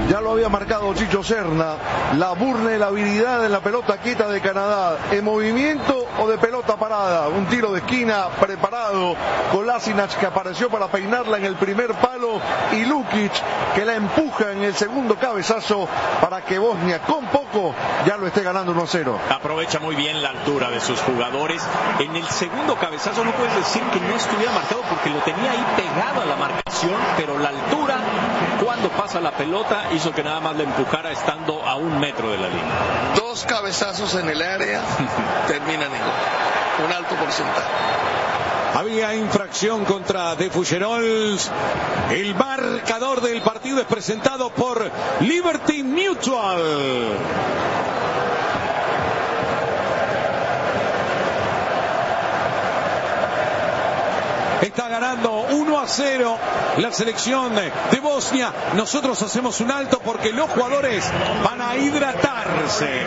Ya lo había marcado Chicho Serna. La vulnerabilidad en la pelota quieta de Canadá. ¿En movimiento o de pelota parada? Un tiro de esquina preparado. Kolasinac, que apareció para peinarla en el primer palo, y Lukic, que la empuja en el segundo cabezazo para que Bosnia con poco ya lo esté ganando 1-0. Aprovecha muy bien la altura de sus jugadores. En el segundo cabezazo no puedes decir que no estuviera marcado porque lo tenía ahí pegado a la marcación, pero la altura cuando pasa la pelota hizo que nada más le empujara estando a 1 metro de la línea. 2 cabezazos en el área terminan en gol. Un alto porcentaje. Había infracción contra De Fuggerols. El marcador del partido es presentado por Liberty Mutual. Está ganando 1-0 la selección de Bosnia. Nosotros hacemos un alto porque los jugadores van a hidratarse.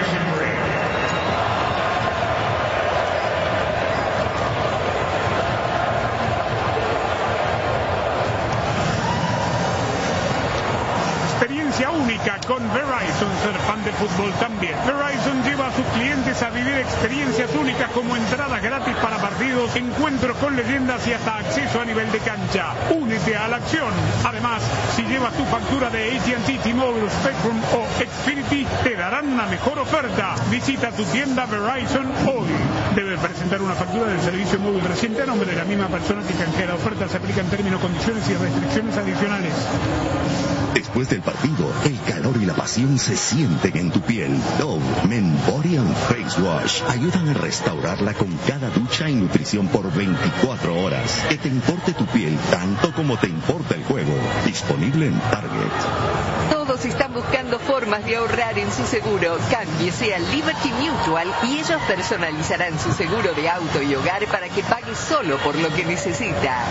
Experiencia única con Verizon. Ser fan de fútbol también. Verizon lleva a sus clientes a vivir experiencias únicas como entradas gratis para partidos, encuentros con leyendas y hasta acceso a nivel de cancha. Únete a la acción. Además, si llevas tu factura de AT&T, T-Mobile, Spectrum o Xfinity, te darán una mejor oferta. Visita tu tienda Verizon hoy. Debe presentar una factura del servicio móvil reciente a nombre de la misma persona que canjea la oferta. Se aplican términos, condiciones y restricciones adicionales. Después del partido, el calor y la pasión se sienten en tu piel. Dove Men Body and Face Wash ayudan a restaurarla con cada ducha y nutrición por 24 horas. Que te importe tu piel tanto como te importa el juego. Disponible en Target. Todos están buscando formas de ahorrar en su seguro. Cámbiese a Liberty Mutual y ellos personalizarán su seguro de auto y hogar para que pague solo por lo que necesita.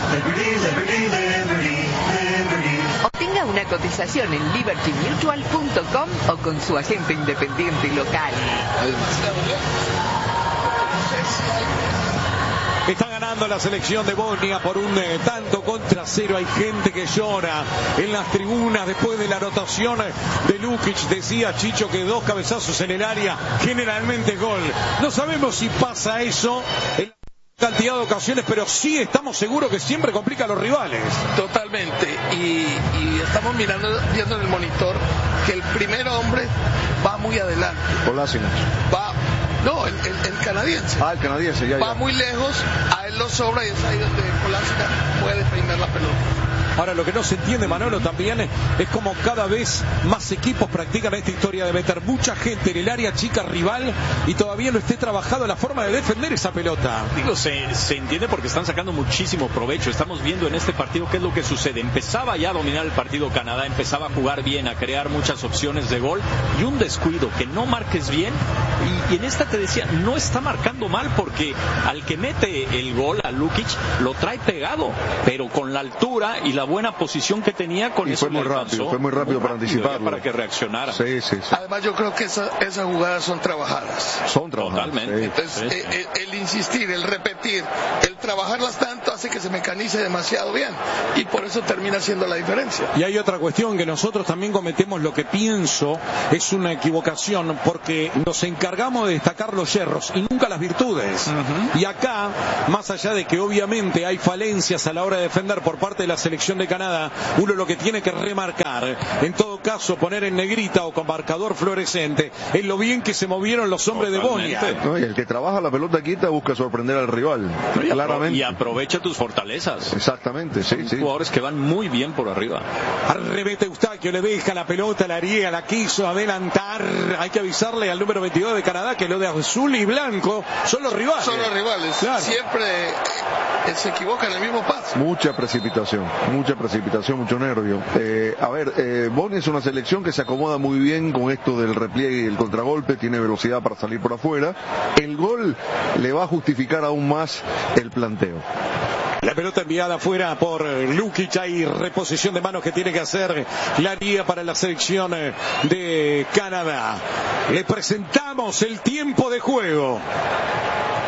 Obtenga una cotización en libertymutual.com o con su agente independiente local. Está ganando la selección de Bosnia por un tanto contra 0. Hay gente que llora en las tribunas después de la anotación de Lukic. Decía Chicho que 2 cabezazos en el área, generalmente gol. No sabemos si pasa eso en cantidad de ocasiones, pero sí estamos seguros que siempre complica a los rivales. Totalmente. Y estamos viendo en el monitor que el primer hombre va muy adelante. Kolasinac. No, el canadiense. El canadiense, ya. Va muy lejos, a él lo sobra y es ahí donde Kolasinac puede peinar la pelota. Ahora, lo que no se entiende, Manolo, también es como cada vez más equipos practican esta historia de meter mucha gente en el área chica rival y todavía no esté trabajado la forma de defender esa pelota. Digo, se entiende porque están sacando muchísimo provecho. Estamos viendo en este partido qué es lo que sucede. Empezaba ya a dominar el partido Canadá, empezaba a jugar bien, a crear muchas opciones de gol y un descuido, que no marques bien. Y en esta te decía, no está marcando mal porque al que mete el gol, a Lukic, lo trae pegado, pero con la altura y la buena posición que tenía con eso. Fue muy rápido para anticiparlo. Para que reaccionara. Sí. Además, yo creo que esas jugadas son trabajadas. Totalmente. Sí. Entonces, el insistir, el repetir, el trabajarlas tanto hace que se mecanice demasiado bien y por eso termina siendo la diferencia. Y hay otra cuestión, que nosotros también cometemos lo que pienso es una equivocación, porque nos encargamos de destacar los yerros y nunca las virtudes. Y acá, más allá de que obviamente hay falencias a la hora de defender por parte de la selección de Canadá, uno lo que tiene que remarcar, en todo caso poner en negrita o con marcador fluorescente, es lo bien que se movieron los hombres de Bosnia. No, y el que trabaja la pelota quieta busca sorprender al rival, claramente. Y aprovecha tus fortalezas. Exactamente, sí. Jugadores que van muy bien por arriba. Arremete Eustaquio, le deja la pelota, la riega, la quiso adelantar. Hay que avisarle al número 22 de Canadá que lo de azul y blanco son los rivales. Claro. Siempre se equivoca en el mismo paso. Mucha precipitación, mucho nervio. Bosnia es una selección que se acomoda muy bien con esto del repliegue y el contragolpe, tiene velocidad para salir por afuera. El gol le va a justificar aún más el planteo. La pelota enviada afuera por Lukic. Hay reposición de manos que tiene que hacer la liga para la selección de Canadá. Le presentamos el tiempo de juego.